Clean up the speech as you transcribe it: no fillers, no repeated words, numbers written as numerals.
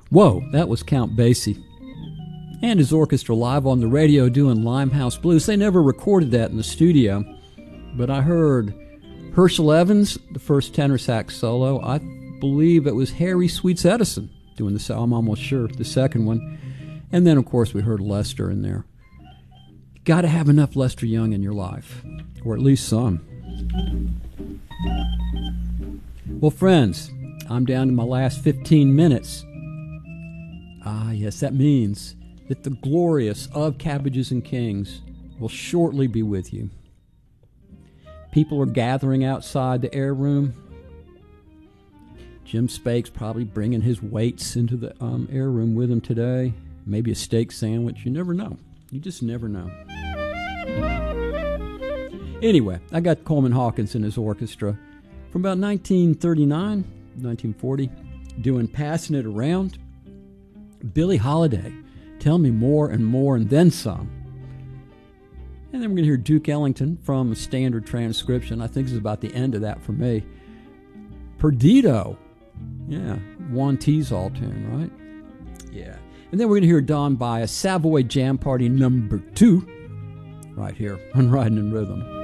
Whoa, that was Count Basie and his orchestra live on the radio doing Limehouse Blues. They never recorded that in the studio, but I heard Herschel Evans, the first tenor sax solo. I believe it was Harry Sweets Edison doing the, I'm almost sure, the second one. And then, of course, we heard Lester in there. Got to have enough Lester Young in your life, or at least some. Well, friends, I'm down to my last 15 minutes. Ah, yes, that means that the glorious of Cabbages and Kings will shortly be with you. People are gathering outside the air room. Jim Spake's probably bringing his weights into the air room with him today. Maybe a steak sandwich. You never know. You just never know. Anyway, I got Coleman Hawkins and his orchestra from about 1939, 1940, doing Passing It Around. Billie Holiday, Tell Me More and More and Then Some. And then we're going to hear Duke Ellington from a standard transcription. I think this is about the end of that for me. Perdido. Yeah, Juan Teasall tune, right? Yeah. And then we're going to hear Don Byas, Savoy Jam Party number 2, right here on Riding in Rhythm.